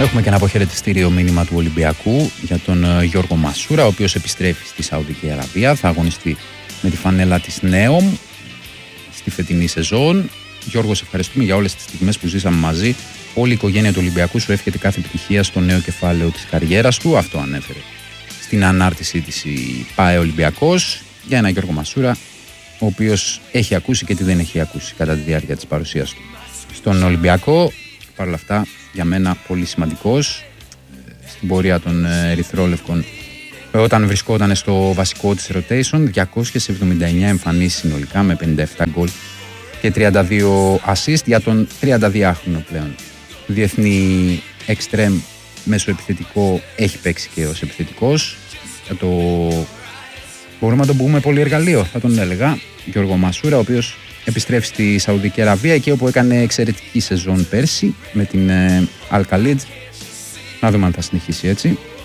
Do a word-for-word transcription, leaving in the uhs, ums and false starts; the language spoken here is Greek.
Έχουμε και ένα αποχαιρετιστήριο μήνυμα του Ολυμπιακού για τον Γιώργο Μασούρα, ο οποίος επιστρέφει στη Σαουδική Αραβία. Θα αγωνιστεί με τη φανέλα της Νέομ στη φετινή σεζόν. Γιώργο, σε ευχαριστούμε για όλες τις στιγμές που ζήσαμε μαζί. Όλη η οικογένεια του Ολυμπιακού σου εύχεται κάθε επιτυχία στο νέο κεφάλαιο της καριέρας του. Αυτό ανέφερε στην ανάρτησή της η ΠΑΕ Ολυμπιακός για έναν Γιώργο Μασούρα, ο οποίος έχει ακούσει και τι δεν έχει ακούσει κατά τη διάρκεια της παρουσίας του στον Ολυμπιακό. Παρ' όλα αυτά, για μένα πολύ σημαντικός στην πορεία των ερυθρόλευκων, όταν βρισκόταν στο βασικό της rotation. Διακόσιες εβδομήντα εννέα εμφανίσεις συνολικά με πενήντα επτά γκολ και τριάντα δύο assist για τον τριανταδυάχρονο πλέον διεθνή εξτρέμ μέσω επιθετικό. Έχει παίξει και ως επιθετικός. Θα το... Μπορούμε να τον πούμε πολύ εργαλείο, θα τον έλεγα. Γιώργο Μασούρα, ο οποίος επιστρέφει στη Σαουδική Αραβία, εκεί όπου έκανε εξαιρετική σεζόν πέρσι με την Al Khalid. Να δούμε αν θα συνεχίσει έτσι.